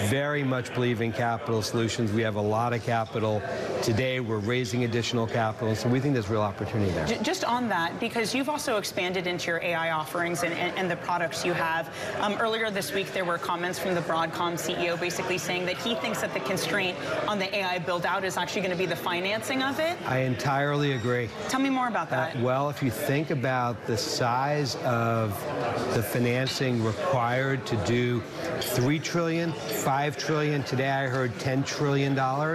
very much believe in capital solutions. We have a lot of capital. Today, we're raising additional capital, so we think there's real opportunity there. Just on that, because you've also expanded into your AI offerings and the products you have. Earlier this week, there were comments from the Broadcom CEO basically saying that he thinks that the constraint on the AI build-out is actually going to be the financing of it. I entirely agree. Tell me more about that. Well, if you think about the size of the financing required to do $3 trillion, $5 trillion, today I heard $10 trillion.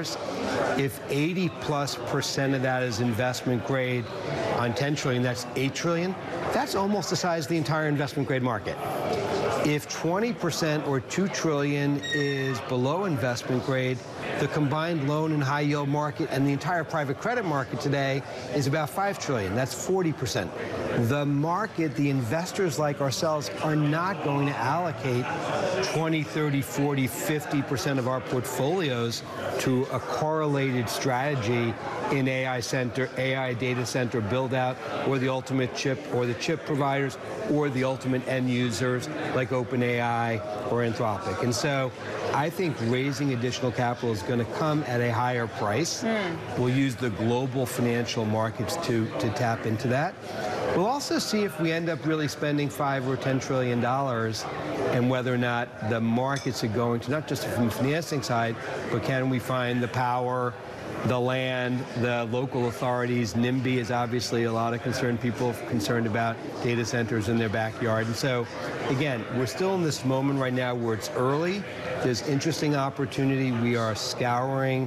If 80+% of that is investment grade on $10 trillion, that's $8 trillion. That's almost the size of the entire investment grade market. If 20% or $2 trillion is below investment grade, the combined loan and high yield market and the entire private credit market today is about $5 trillion. That's 40%. The market, the investors like ourselves, are not going to allocate 20, 30, 40, 50% of our portfolios to a correlated strategy in AI data center build out, or the ultimate chip, or the chip providers, or the ultimate end users like OpenAI or Anthropic. And so I think raising additional capital is going to come at a higher price. We'll use the global financial markets to tap into that. We'll also see if we end up really spending $5 or $10 trillion and whether or not the markets are going to, not just from the financing side, but can we find the power, the land, the local authorities. NIMBY is obviously a lot of concerned people concerned about data centers in their backyard. And so, again, we're still in this moment right now where it's early. There's interesting opportunity. We are scouring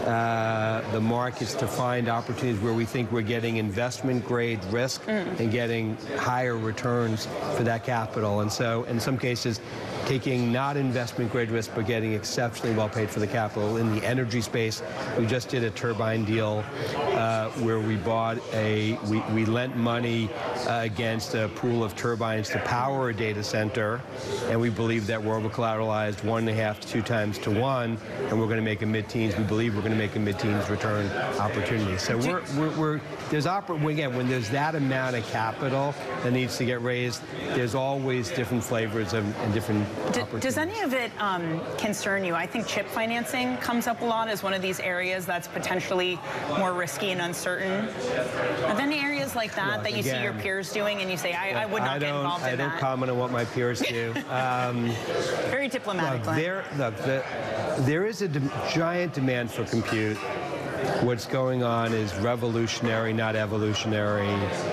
the markets to find opportunities where we think we're getting investment grade risk and getting higher returns for that capital. And so, in some cases, taking not investment grade risk, but getting exceptionally well paid for the capital. In the energy space, we just did a turbine deal where we bought we lent money against a pool of turbines to power a data center, and we believe that we're over-collateralized 1.5 to 2 times to 1, and we're going to make a mid-teens. We believe we're going to make a mid-teens return opportunity. So again, when there's that amount of capital that needs to get raised, there's always different flavors and different opportunities. Does any of it concern you? I think chip financing comes up a lot as one of these areas that's potentially more risky and uncertain. Are there any areas like that that you see your peers doing and you say, I would not get involved in that? I don't comment on what my peers do. Very diplomatic. There is a giant demand for compute. What's going on is revolutionary, not evolutionary.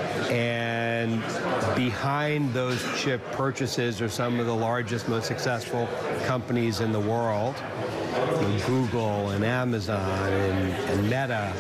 And behind those chip purchases are some of the largest, most successful companies in the world. Google and Amazon and Meta.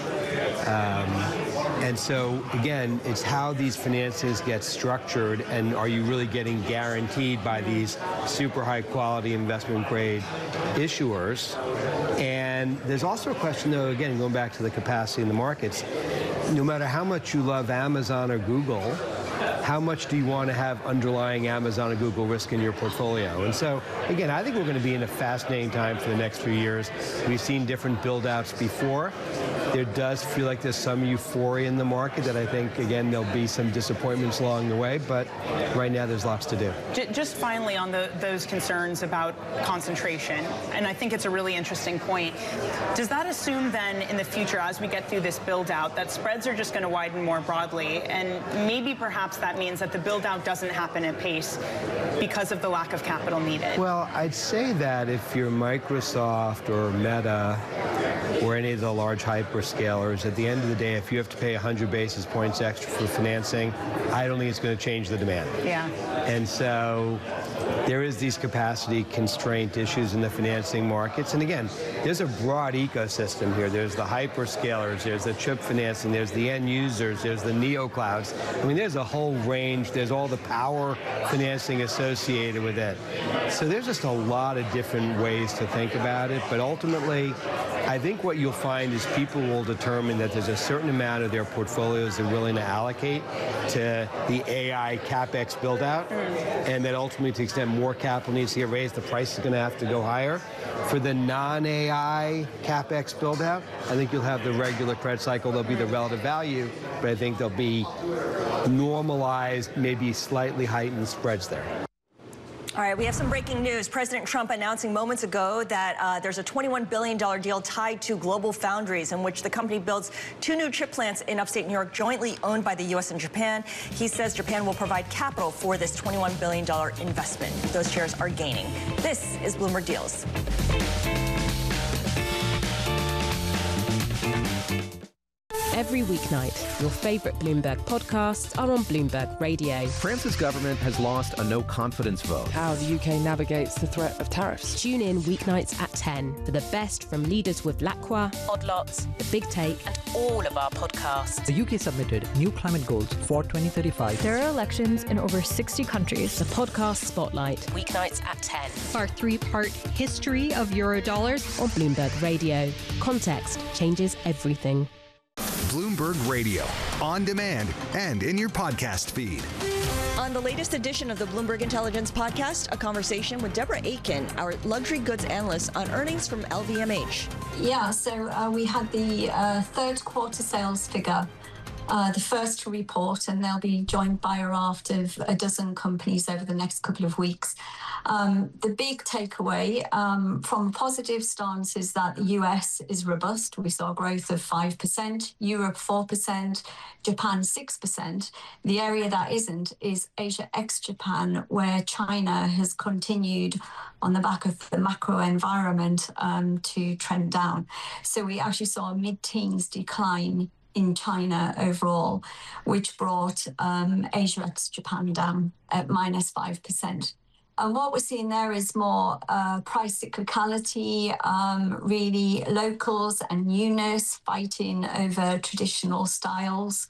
And so, again, it's how these financings get structured, and are you really getting guaranteed by these super high-quality investment-grade issuers? And there's also a question, though, again, going back to the capacity in the markets, no matter how much you love Amazon or Google, how much do you want to have underlying Amazon or Google risk in your portfolio? And so, again, I think we're going to be in a fascinating time for the next few years. We've seen different build-outs before. There does feel like there's some euphoria in the market that I think, again, there'll be some disappointments along the way, but right now there's lots to do. Just finally on those concerns about concentration, and I think it's a really interesting point. Does that assume then in the future, as we get through this build-out, that spreads are just going to widen more broadly, and maybe perhaps that means that the build-out doesn't happen at pace because of the lack of capital needed? Well, I'd say that if you're Microsoft or Meta or any of the large hyperscalers, at the end of the day, if you have to pay 100 basis points extra for financing, I don't think it's going to change the demand. Yeah. And so there is these capacity constraint issues in the financing markets. And again, there's a broad ecosystem here. There's the hyperscalers, there's the chip financing, there's the end users, there's the neoclouds. I mean, there's a whole range. There's all the power financing associated with it. So there's just a lot of different ways to think about it. But ultimately, I think what you'll find is people will determine that there's a certain amount of their portfolios they're willing to allocate to the AI CapEx build-out, and that ultimately, to the extent more capital needs to get raised, the price is going to have to go higher. For the non-AI CapEx build-out, I think you'll have the regular credit cycle. There'll be the relative value, but I think there'll be normalized, maybe slightly heightened spreads there. All right, we have some breaking news. President Trump announcing moments ago that there's a $21 billion deal tied to Global Foundries, in which the company builds 2 new chip plants in upstate New York, jointly owned by the U.S. and Japan. He says Japan will provide capital for this $21 billion investment. Those shares are gaining. This is Bloomberg Deals. Every weeknight, your favourite Bloomberg podcasts are on Bloomberg Radio. France's government has lost a no-confidence vote. How the UK navigates the threat of tariffs. Tune in weeknights at 10 for the best from leaders with Lacroix, Odd Lots, The Big Take, and all of our podcasts. The UK submitted new climate goals for 2035. There are elections in over 60 countries. The podcast Spotlight, weeknights at 10. Our 3-part history of Eurodollars on Bloomberg Radio. Context changes everything. Bloomberg Radio, on demand and in your podcast feed. On the latest edition of the Bloomberg Intelligence Podcast, a conversation with Deborah Aitken, our luxury goods analyst, on earnings from LVMH. Yeah, so we had the third quarter sales figure, the first to report, and they'll be joined by a raft of a dozen companies over the next couple of weeks. The big takeaway from a positive stance is that the US is robust. We saw growth of 5%, Europe 4%, Japan 6%. The area that isn't is Asia ex-Japan, where China has continued on the back of the macro environment to trend down. So we actually saw a mid-teens decline in China overall, which brought Asia ex-Japan down at -5%. And what we're seeing there is more price cyclicality, really locals and newness fighting over traditional styles.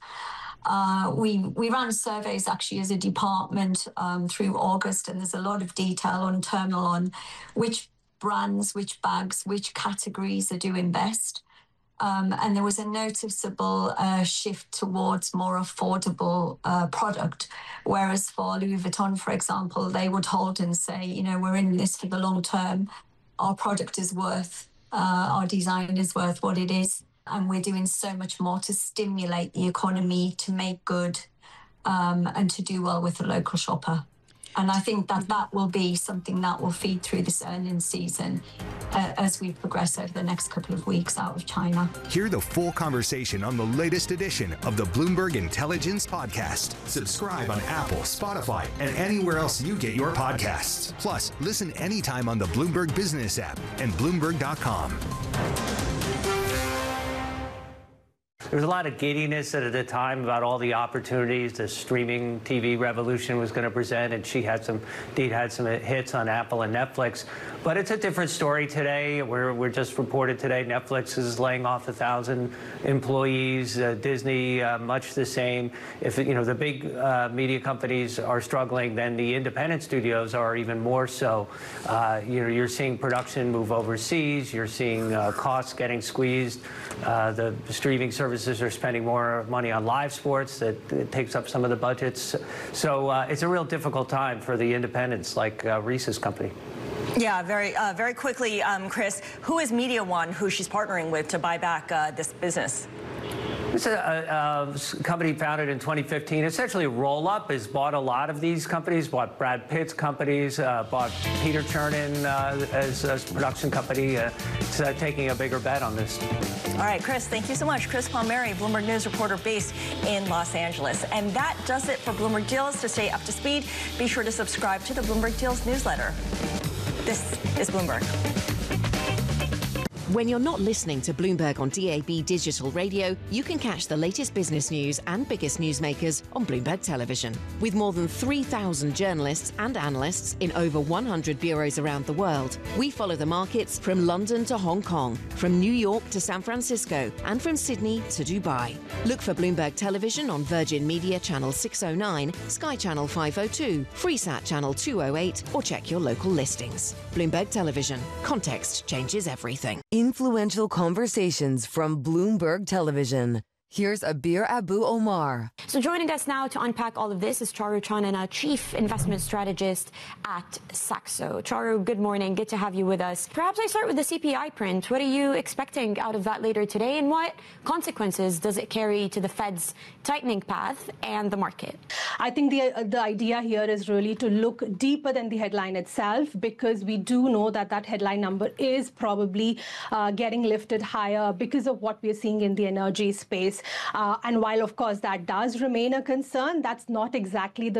We ran surveys actually as a department through August, and there's a lot of detail on Terminal on which brands, which bags, which categories are doing best. And there was a noticeable shift towards more affordable product. Whereas for Louis Vuitton, for example, they would hold and say, you know, we're in this for the long term. Our product is worth, our design is worth what it is. And we're doing so much more to stimulate the economy, to make good, and to do well with the local shopper. And I think that will be something that will feed through this earnings season as we progress over the next couple of weeks out of China. Hear the full conversation on the latest edition of the Bloomberg Intelligence Podcast. Subscribe on Apple, Spotify, and anywhere else you get your podcasts. Plus, listen anytime on the Bloomberg Business app and Bloomberg.com. There was a lot of giddiness at the time about all the opportunities the streaming TV revolution was going to present, and she had some hits on Apple and Netflix. But it's a different story today. We're just reported today Netflix is laying off 1,000 employees. Disney, much the same. If the big media companies are struggling, then the independent studios are even more so. You're seeing production move overseas. You're seeing costs getting squeezed. The streaming services are spending more money on live sports. That takes up some of the budgets. So it's a real difficult time for the independents like Reese's company. Yeah, very quickly, Chris, who is Media One, who she's partnering with to buy back this business? It's a company founded in 2015. Essentially, Roll-Up has bought a lot of these companies, bought Brad Pitt's companies, bought Peter Chernin as a production company. It's taking a bigger bet on this. All right, Chris, thank you so much. Chris Palmieri, Bloomberg News reporter based in Los Angeles. And that does it for Bloomberg Deals. To stay up to speed, be sure to subscribe to the Bloomberg Deals newsletter. This is Bloomberg. When you're not listening to Bloomberg on DAB digital radio, you can catch the latest business news and biggest newsmakers on Bloomberg Television. With more than 3,000 journalists and analysts in over 100 bureaus around the world, we follow the markets from London to Hong Kong, from New York to San Francisco, and from Sydney to Dubai. Look for Bloomberg Television on Virgin Media Channel 609, Sky Channel 502, Freesat Channel 208, or check your local listings. Bloomberg Television. Context changes everything. Influential conversations from Bloomberg Television. Here's Abir Abu Omar. So joining us now to unpack all of this is Charu Chanana, Chief Investment Strategist at Saxo. Charu, good morning. Good to have you with us. Perhaps I start with the CPI print. What are you expecting out of that later today, and what consequences does it carry to the Fed's tightening path and the market? I think the idea here is really to look deeper than the headline itself, because we do know that that headline number is probably getting lifted higher because of what we're seeing in the energy space. And while, of course, that does remain a concern, that's not exactly the